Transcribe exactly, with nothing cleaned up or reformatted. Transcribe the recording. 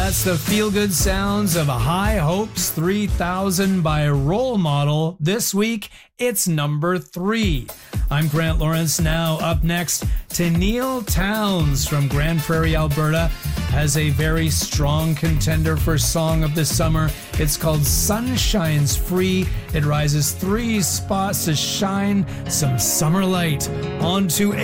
That's the feel-good sounds of High Hopes three thousand by Role Model. This week, it's number three. I'm Grant Lawrence. Now up next, Tenille Townes from Grand Prairie, Alberta, has a very strong contender for Song of the Summer. It's called Sunshine's Free. It rises three spots to shine some summer light onto